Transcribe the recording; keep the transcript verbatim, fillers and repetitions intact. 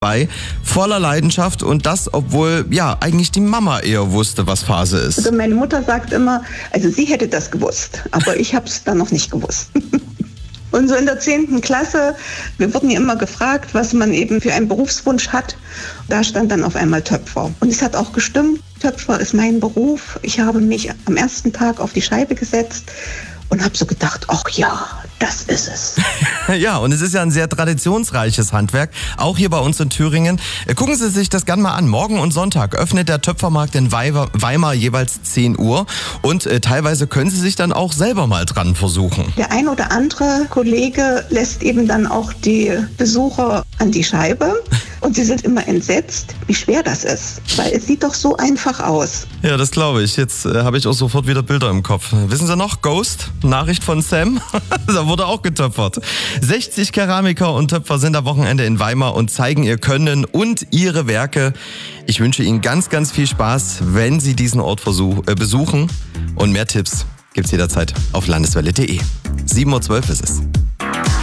drei, voller Leidenschaft und das, obwohl ja eigentlich die Mama eher wusste, was Phase ist. Also meine Mutter sagt immer, also sie hätte das gewusst, aber ich habe es dann noch nicht gewusst. Und so in der zehnten Klasse, wir wurden ja immer gefragt, was man eben für einen Berufswunsch hat. Da stand dann auf einmal Töpfer. Und es hat auch gestimmt, Töpfer ist mein Beruf. Ich habe mich am ersten Tag auf die Scheibe gesetzt und habe so gedacht, ach ja, das ist es. Ja, und es ist ja ein sehr traditionsreiches Handwerk, auch hier bei uns in Thüringen. Gucken Sie sich das gerne mal an. Morgen und Sonntag öffnet der Töpfermarkt in Weimar jeweils zehn Uhr und äh, teilweise können Sie sich dann auch selber mal dran versuchen. Der ein oder andere Kollege lässt eben dann auch die Besucher an die Scheibe und sie sind immer entsetzt, wie schwer das ist, weil es sieht doch so einfach aus. Ja, das glaube ich. Jetzt äh, habe ich auch sofort wieder Bilder im Kopf. Wissen Sie noch, Ghost, Nachricht von Sam? Da wurde auch getöpfert. sechzig Keramiker und Töpfer sind am Wochenende in Weimar und zeigen ihr Können und ihre Werke. Ich wünsche Ihnen ganz, ganz viel Spaß, wenn Sie diesen Ort versuch, äh, besuchen. Und mehr Tipps gibt's jederzeit auf landeswelle punkt de. sieben Uhr zwölf ist es.